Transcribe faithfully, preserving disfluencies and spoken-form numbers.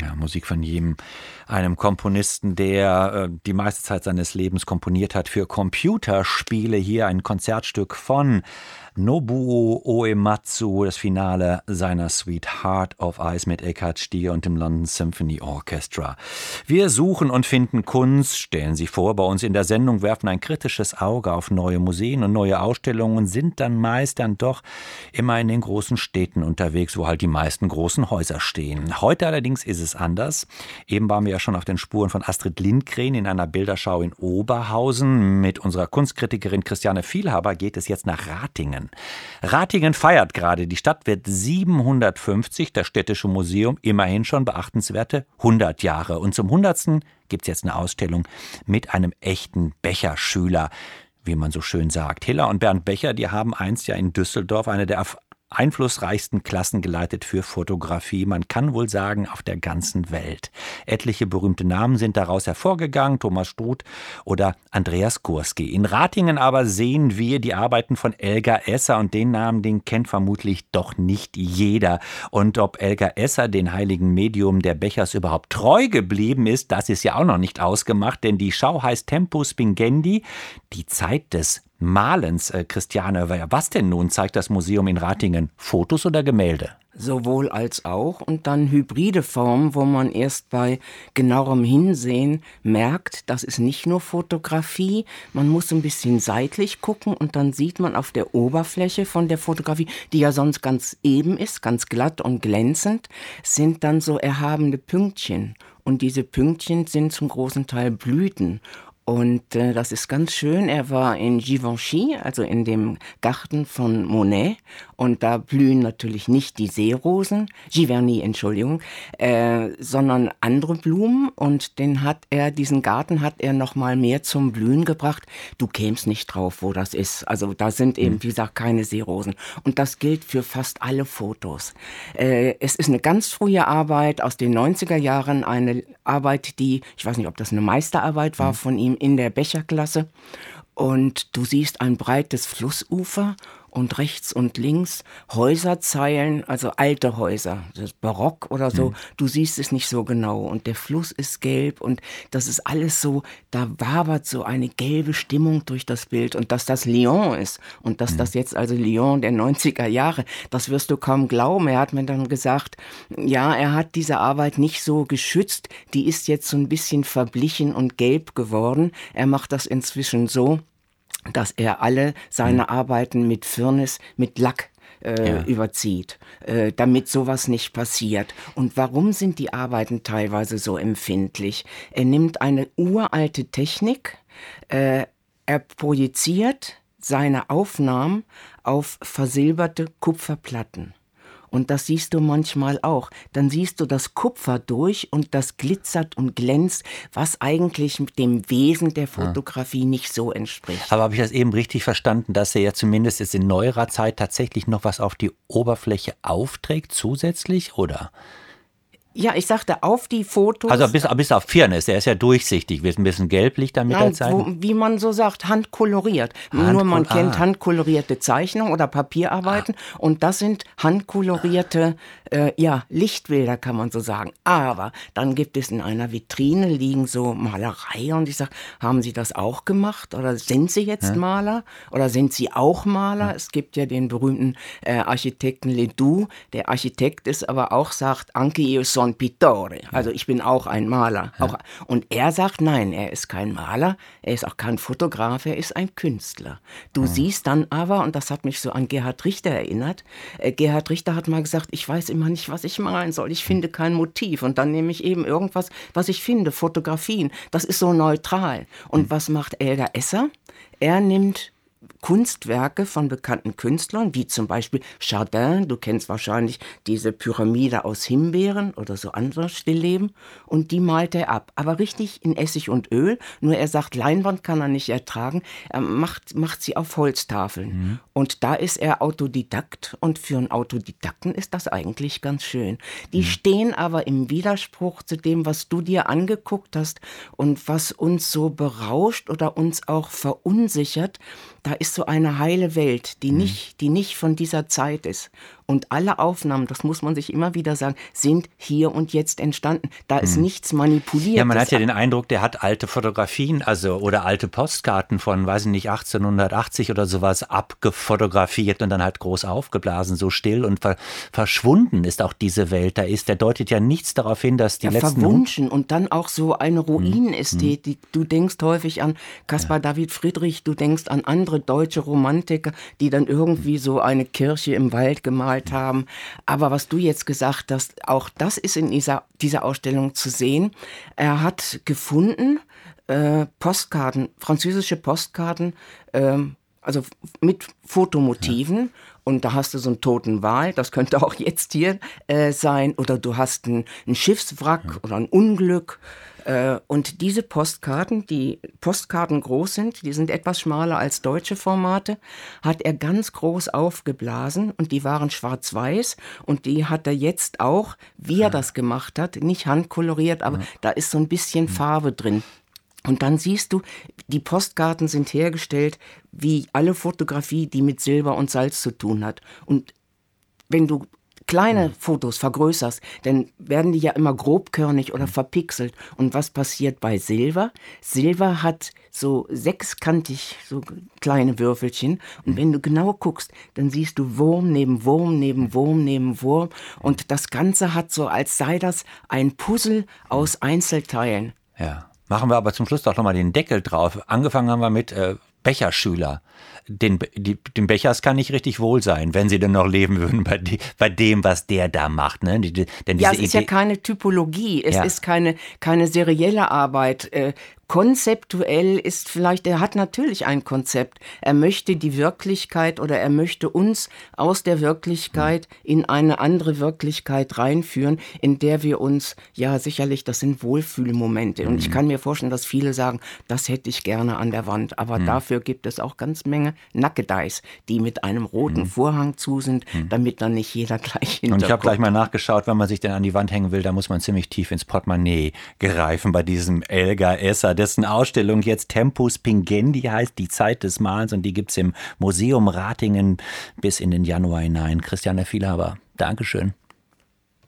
Ja, Musik von jedem, einem Komponisten, der äh, die meiste Zeit seines Lebens komponiert hat für Computerspiele. Hier ein Konzertstück von Nobuo Uematsu, das Finale seiner Suite Heart of Ice mit Eckhard Stier und dem London Symphony Orchestra. Wir suchen und finden Kunst, stellen Sie vor, bei uns in der Sendung, werfen ein kritisches Auge auf neue Museen und neue Ausstellungen und sind dann meist dann doch immer in den großen Städten unterwegs, wo halt die meisten großen Häuser stehen. Heute allerdings ist es anders. Eben waren wir ja schon auf den Spuren von Astrid Lindgren in einer Bilderschau in Oberhausen. Mit unserer Kunstkritikerin Christiane Vielhaber geht es jetzt nach Ratingen. Ratingen feiert gerade. Die Stadt wird siebenhundertfünfzig, das Städtische Museum immerhin schon beachtenswerte hundert Jahre. Und zum hundertsten gibt es jetzt eine Ausstellung mit einem echten Becher-Schüler, wie man so schön sagt. Hilla und Bernd Becher, die haben einst ja in Düsseldorf eine der einflussreichsten Klassen geleitet für Fotografie. Man kann wohl sagen, auf der ganzen Welt. Etliche berühmte Namen sind daraus hervorgegangen, Thomas Struth oder Andreas Gursky. In Ratingen aber sehen wir die Arbeiten von Elgar Esser und den Namen, den kennt vermutlich doch nicht jeder. Und ob Elgar Esser den heiligen Medium der Bechers überhaupt treu geblieben ist, das ist ja auch noch nicht ausgemacht, denn die Schau heißt Tempus Pingendi, die Zeit des Malens. Äh, Christiane, was denn nun zeigt das Museum in Ratingen? Fotos oder Gemälde? Sowohl als auch und dann hybride Formen, wo man erst bei genauerem Hinsehen merkt, das ist nicht nur Fotografie, man muss ein bisschen seitlich gucken und dann sieht man auf der Oberfläche von der Fotografie, die ja sonst ganz eben ist, ganz glatt und glänzend, sind dann so erhabene Pünktchen und diese Pünktchen sind zum großen Teil Blüten. Und äh, das ist ganz schön. Er war in Givenchy, also in dem Garten von Monet. Und da blühen natürlich nicht die Seerosen, Giverny, Entschuldigung, äh, sondern andere Blumen. Und den hat er, diesen Garten hat er noch mal mehr zum Blühen gebracht. Du kämst nicht drauf, wo das ist. Also da sind eben, wie gesagt, keine Seerosen. Und das gilt für fast alle Fotos. Äh, es ist eine ganz frühe Arbeit aus den neunziger Jahren, eine Arbeit, die, ich weiß nicht, ob das eine Meisterarbeit war von ihm, in der Becherklasse, und du siehst ein breites Flussufer und rechts und links Häuserzeilen, also alte Häuser, das ist Barock oder so, mhm. Du siehst es nicht so genau und der Fluss ist gelb und das ist alles so, da wabert so eine gelbe Stimmung durch das Bild und dass das Lyon ist und dass mhm. das jetzt also Lyon der neunziger Jahre, das wirst du kaum glauben. Er hat mir dann gesagt, ja, er hat diese Arbeit nicht so geschützt, die ist jetzt so ein bisschen verblichen und gelb geworden. Er macht das inzwischen so, dass er alle seine mhm. Arbeiten mit Firnis, mit Lack äh, ja. überzieht, äh, damit sowas nicht passiert. Und warum sind die Arbeiten teilweise so empfindlich? Er nimmt eine uralte Technik, äh, er projiziert seine Aufnahmen auf versilberte Kupferplatten. Und das siehst du manchmal auch. Dann siehst du das Kupfer durch und das glitzert und glänzt, was eigentlich mit dem Wesen der Fotografie ja. nicht so entspricht. Aber habe ich das eben richtig verstanden, dass er ja zumindest jetzt in neuerer Zeit tatsächlich noch was auf die Oberfläche aufträgt, zusätzlich, oder? Ja, ich sagte, auf die Fotos... Also bis, bis auf Firnis, der ist ja durchsichtig, wird ein bisschen gelblich dann mit Nein, der Zeit. Wo, wie man so sagt, handkoloriert. Hand, Nur man ah. kennt handkolorierte Zeichnungen oder Papierarbeiten ah. und das sind handkolorierte äh, ja, Lichtbilder, kann man so sagen. Aber dann gibt es in einer Vitrine liegen so Malerei und ich sage, haben Sie das auch gemacht oder sind Sie jetzt ja. Maler oder sind Sie auch Maler? Ja. Es gibt ja den berühmten äh, Architekten Ledoux, der Architekt ist, aber auch sagt, anche io sono pittore, also ich bin auch ein Maler. Ja. Auch, und er sagt, nein, er ist kein Maler, er ist auch kein Fotograf, er ist ein Künstler. Du ja. siehst dann aber, und das hat mich so an Gerhard Richter erinnert, äh, Gerhard Richter hat mal gesagt, ich weiß immer nicht, was ich malen soll, ich finde kein Motiv und dann nehme ich eben irgendwas, was ich finde, Fotografien, das ist so neutral. Und mhm. was macht Elgar Esser? Er nimmt Kunstwerke von bekannten Künstlern, wie zum Beispiel Chardin, du kennst wahrscheinlich diese Pyramide aus Himbeeren oder so andere Stillleben, und die malt er ab, aber richtig in Essig und Öl, nur er sagt, Leinwand kann er nicht ertragen, er macht, macht sie auf Holztafeln mhm. und da ist er Autodidakt und für einen Autodidakten ist das eigentlich ganz schön. Die mhm. stehen aber im Widerspruch zu dem, was du dir angeguckt hast und was uns so berauscht oder uns auch verunsichert. Da ist so eine heile Welt, die nicht, die nicht von dieser Zeit ist. Und alle Aufnahmen, das muss man sich immer wieder sagen, sind hier und jetzt entstanden. Da ist hm. nichts manipuliert. Ja, man hat ja den Eindruck, der hat alte Fotografien, also oder alte Postkarten von, weiß ich nicht, achtzehnhundertachtzig oder sowas abgefotografiert und dann halt groß aufgeblasen, so still und ver- verschwunden ist auch diese Welt. Da ist, der deutet ja nichts darauf hin, dass die ja, letzten... verwunschen und dann auch so eine Ruinenästhetik. Hm. Du denkst häufig an Caspar ja. David Friedrich, du denkst an andere deutsche Romantiker, die dann irgendwie so eine Kirche im Wald gemalt haben. Aber was du jetzt gesagt hast, auch das ist in dieser, dieser Ausstellung zu sehen. Er hat gefunden, äh, Postkarten, französische Postkarten, äh, also mit Fotomotiven. Ja. Und da hast du so einen toten Wal, das könnte auch jetzt hier äh, sein. Oder du hast ein, ein Schiffswrack ja. oder ein Unglück. Äh, und diese Postkarten, die Postkarten groß sind, die sind etwas schmaler als deutsche Formate, hat er ganz groß aufgeblasen und die waren schwarz-weiß. Und die hat er jetzt auch, wie er das gemacht hat, nicht handkoloriert, aber ja. da ist so ein bisschen Farbe drin. Und dann siehst du, die Postkarten sind hergestellt wie alle Fotografie, die mit Silber und Salz zu tun hat. Und wenn du kleine Fotos vergrößerst, dann werden die ja immer grobkörnig oder verpixelt. Und was passiert bei Silber? Silber hat so sechskantig, so kleine Würfelchen. Und wenn du genau guckst, dann siehst du Wurm neben Wurm, neben Wurm, neben Wurm. Und das Ganze hat so, als sei das ein Puzzle aus Einzelteilen. Ja. Machen wir aber zum Schluss doch nochmal den Deckel drauf. Angefangen haben wir mit äh, Becherschüler. Den, die, dem Bechers kann nicht richtig wohl sein, wenn sie denn noch leben würden bei, die, bei dem, was der da macht. Ne? Die, die, denn ja, diese es ist Idee, ja keine Typologie, es ja. ist keine, keine serielle Arbeit. Äh, konzeptuell ist vielleicht, er hat natürlich ein Konzept. Er möchte die Wirklichkeit oder er möchte uns aus der Wirklichkeit in eine andere Wirklichkeit reinführen, in der wir uns, ja sicherlich, das sind Wohlfühlmomente. Und ich kann mir vorstellen, dass viele sagen, das hätte ich gerne an der Wand. Aber mhm. dafür gibt es auch ganz Menge Nackedeis, die mit einem roten mhm. Vorhang zu sind, mhm. damit dann nicht jeder gleich hinterguckt. Und ich habe gleich mal nachgeschaut, wenn man sich denn an die Wand hängen will, da muss man ziemlich tief ins Portemonnaie greifen bei diesem Elgar Esser, dessen Ausstellung jetzt Tempus Pingendi heißt, die Zeit des Malens, und die gibt es im Museum Ratingen bis in den Januar hinein. Christiane Vielhaber, Dankeschön.